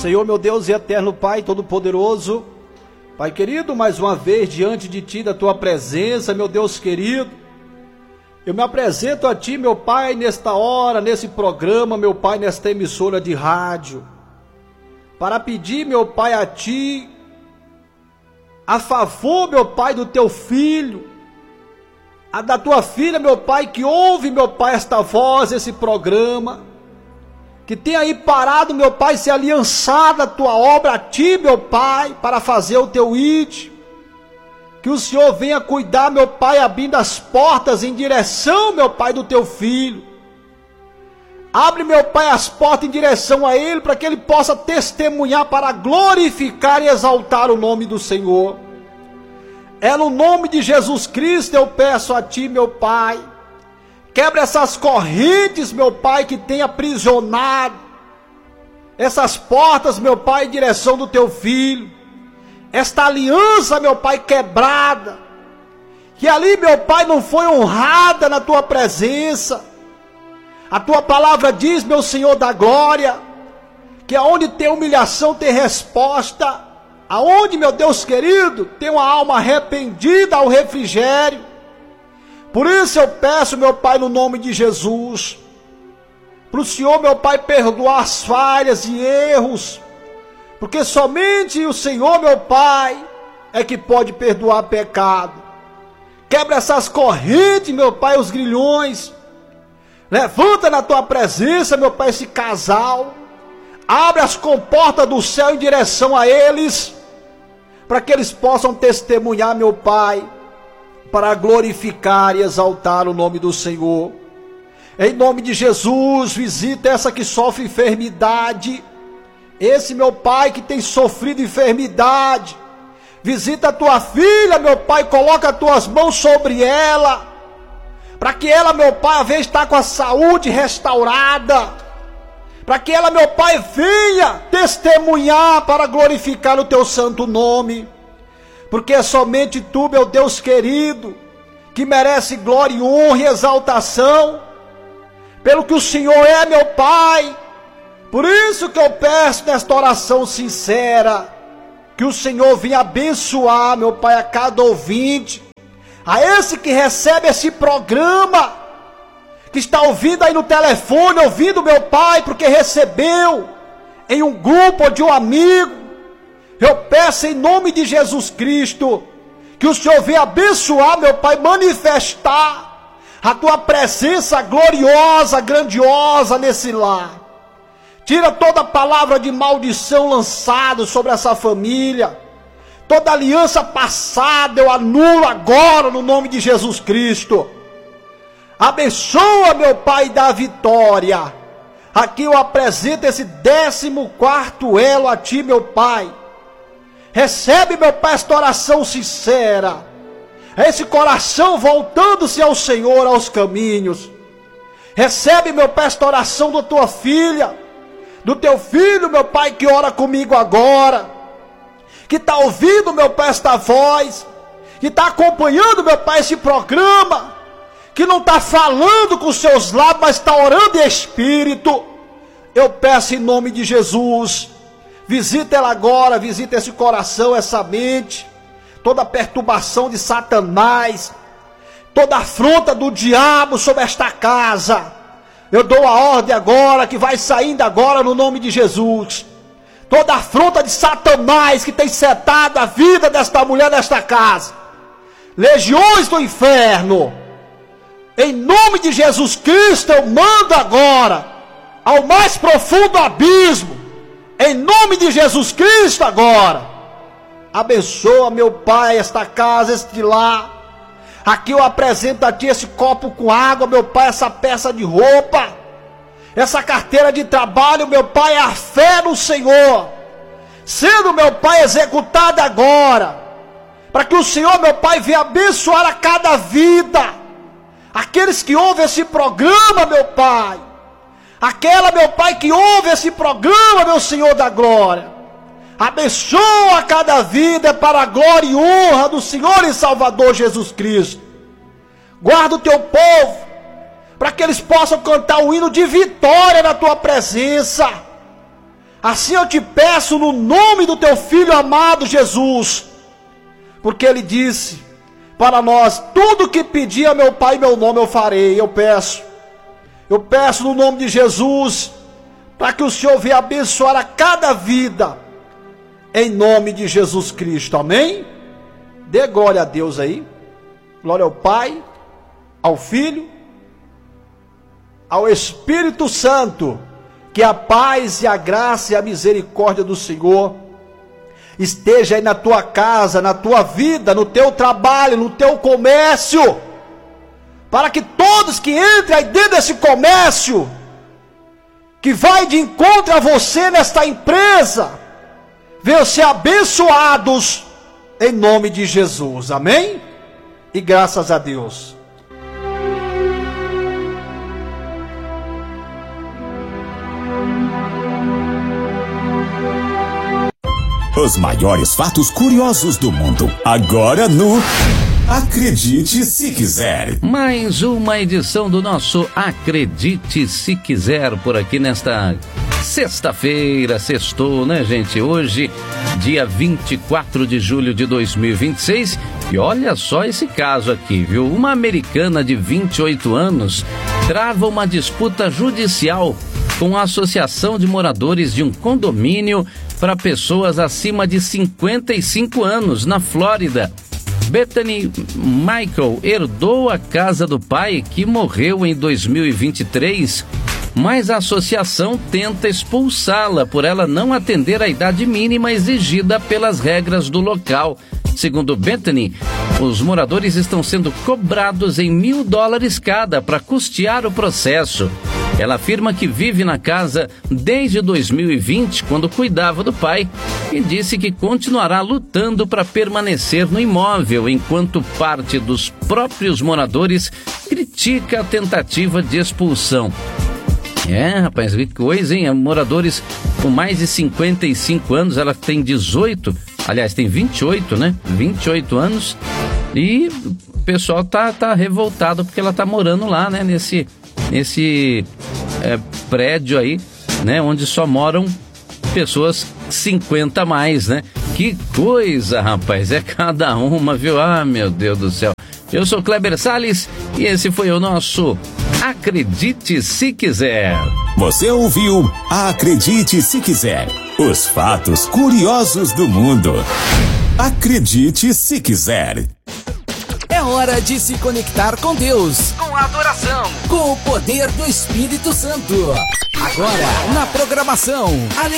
Senhor, meu Deus e eterno Pai Todo-Poderoso, Pai querido, mais uma vez diante de Ti, da Tua presença, meu Deus querido, eu me apresento a Ti, meu Pai, nesta hora, nesse programa, meu Pai, nesta emissora de rádio, para pedir, meu Pai, a Ti, a favor, meu Pai, do Teu Filho, a da Tua filha, meu Pai, que ouve, meu Pai, esta voz, esse programa, que tem aí parado, meu Pai, se aliançada a Tua obra a Ti, meu Pai, para fazer o Teu ID. Que o Senhor venha cuidar, meu Pai, abrindo as portas em direção, meu Pai, do Teu Filho. Abre, meu Pai, as portas em direção a Ele, para que Ele possa testemunhar, para glorificar e exaltar o nome do Senhor. É no nome de Jesus Cristo eu peço a Ti, meu Pai. Quebra essas correntes, meu Pai, que tem aprisionado essas portas, meu Pai, em direção do Teu Filho. Esta aliança, meu Pai, quebrada, que ali, meu Pai, não foi honrada na Tua presença. A Tua palavra diz, meu Senhor da glória, que aonde tem humilhação tem resposta. Aonde, meu Deus querido, tem uma alma arrependida ao refrigério. Por isso eu peço, meu Pai, no nome de Jesus, para o Senhor, meu Pai, perdoar as falhas e erros, porque somente o Senhor, meu Pai, é que pode perdoar pecado. Quebra essas correntes, meu Pai, os grilhões. Levanta na Tua presença, meu Pai, esse casal. Abre as comportas do céu em direção a eles, para que eles possam testemunhar, meu Pai, para glorificar e exaltar o nome do Senhor. Em nome de Jesus, visita essa que sofre enfermidade, esse, meu Pai, que tem sofrido enfermidade. Visita a Tua filha, meu Pai, coloca as Tuas mãos sobre ela, para que ela, meu Pai, a vez estar com a saúde restaurada, para que ela, meu Pai, venha testemunhar para glorificar o Teu santo nome. Porque é somente Tu, meu Deus querido, que merece glória, honra e exaltação, pelo que o Senhor é, meu Pai. Por isso que eu peço nesta oração sincera, que o Senhor venha abençoar, meu Pai, a cada ouvinte, a esse que recebe esse programa, que está ouvindo aí no telefone, ouvindo, meu Pai, porque recebeu em um grupo ou de um amigo. Eu peço em nome de Jesus Cristo, que o Senhor venha abençoar, meu Pai, manifestar a Tua presença gloriosa, grandiosa nesse lar. Tira toda palavra de maldição lançada sobre essa família. Toda aliança passada eu anulo agora no nome de Jesus Cristo. Abençoa, meu Pai, da vitória. Aqui eu apresento esse 14º elo a Ti, meu Pai. Recebe, meu Pai, esta oração sincera, esse coração voltando-se ao Senhor, aos caminhos. Recebe, meu Pai, esta oração da Tua filha, do Teu filho, meu Pai, que ora comigo agora, que está ouvindo, meu Pai, esta voz, que está acompanhando, meu Pai, esse programa, que não está falando com seus lábios, mas está orando em espírito. Eu peço em nome de Jesus, visita ela agora, visita esse coração, essa mente, toda perturbação de Satanás, toda afronta do diabo sobre esta casa. Eu dou a ordem agora, que vai saindo agora no nome de Jesus. Toda afronta de Satanás que tem setado a vida desta mulher nesta casa, legiões do inferno, em nome de Jesus Cristo eu mando agora ao mais profundo abismo. Em nome de Jesus Cristo agora, abençoa, meu Pai, esta casa, este lar. Aqui eu apresento a Ti esse copo com água, meu Pai, essa peça de roupa, essa carteira de trabalho, meu Pai, a fé no Senhor, sendo, meu Pai, executada agora, para que o Senhor, meu Pai, venha abençoar a cada vida, aqueles que ouvem esse programa, meu Pai, aquela, meu Pai, que ouve esse programa, meu Senhor da glória. Abençoa cada vida para a glória e honra do Senhor e Salvador Jesus Cristo. Guarda o Teu povo, para que eles possam cantar o hino de vitória na Tua presença. Assim eu te peço no nome do teu Filho amado Jesus, porque ele disse para nós: tudo que pedir a meu Pai em meu nome eu farei. Eu peço no nome de Jesus, para que o Senhor venha abençoar a cada vida, em nome de Jesus Cristo, amém? Dê glória a Deus aí, glória ao Pai, ao Filho, ao Espírito Santo. Que a paz e a graça e a misericórdia do Senhor esteja aí na tua casa, na tua vida, no teu trabalho, no teu comércio, para que todos que entrem aí dentro desse comércio, que vai de encontro a você nesta empresa, venham ser abençoados em nome de Jesus, amém? E graças a Deus. Os maiores fatos curiosos do mundo, agora no Acredite Se Quiser. Mais uma edição do nosso Acredite Se Quiser, por aqui nesta sexta-feira, sextou, né, gente? Hoje, dia 24 de julho de 2026, e olha só esse caso aqui, viu? Uma americana de 28 anos trava uma disputa judicial com a Associação de Moradores de um condomínio para pessoas acima de 55 anos, na Flórida. Bethany Michael herdou a casa do pai, que morreu em 2023, mas a associação tenta expulsá-la por ela não atender a idade mínima exigida pelas regras do local. Segundo Bethany, os moradores estão sendo cobrados em $1.000 cada para custear o processo. Ela afirma que vive na casa desde 2020, quando cuidava do pai, e disse que continuará lutando para permanecer no imóvel, enquanto parte dos próprios moradores critica a tentativa de expulsão. Rapaz, que coisa, hein? Moradores com mais de 55 anos, ela tem 18, aliás, tem 28, né? 28 anos, e o pessoal tá revoltado porque ela tá morando lá, né? Nesse prédio aí, né? Onde só moram pessoas 50 a mais, né? Que coisa, rapaz, é cada uma, viu? Ah, meu Deus do céu. Eu sou Kleber Salles e esse foi o nosso Acredite Se Quiser. Você ouviu Acredite Se Quiser, os fatos curiosos do mundo. Acredite Se Quiser. É hora de se conectar com Deus, com a adoração, com o poder do Espírito Santo. Agora, na programação